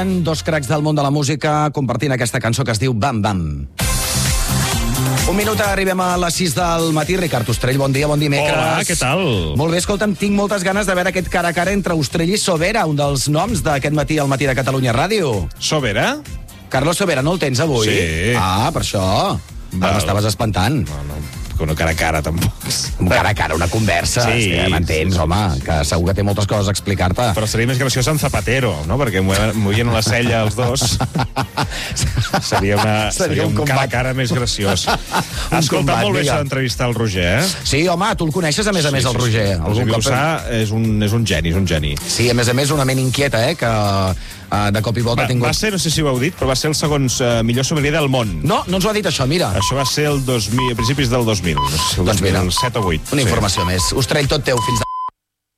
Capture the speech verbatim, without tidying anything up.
Joan, dos cracs del món de la música, compartint aquesta cançó que es diu Bam Bam. Un minut, arribem a les sis del matí. Ricard Ostrell, bon dia, bon dimecres. Hola, què tal? Molt bé, escolta'm, tinc moltes ganes de veure aquest cara a cara entre Ostrell i Sobera, un dels noms d'aquest matí al matí de Catalunya Ràdio. Sobera? Carlos Sobera, no el tens avui? Sí. Ah, per això. Però m'estaves espantant. No, no, que no cara a cara, tampoc. Un cara a cara, una conversa. Sí, sí, m'entens, sí, sí, home, sí, sí. que segur que té moltes coses a explicar-te. Però seria més graciós en Zapatero, no? Perquè movien la cella els dos. Seria, una, Seria seria un un combat. cara a cara més graciós. Escolta, combat, molt bé digue'm. això d'entrevistar el Roger, eh? Sí, home, tu el coneixes, a més a més, el Roger. El Algun Roger cop- Vilassar és un, és un geni, és un geni. Sí, a més a més, una ment inquieta, eh, que uh, de cop i volta Va, ha tingut... va ser, no sé si ho heu dit, però va ser el segon uh, millor sommelier del món. No, no ens ho ha dit això, mira. Això va ser el dos mil, a principis del dos mil, no sé si el Doncs mira, dos mil set o vuit. una informació més. Ostrell, tot teu, fins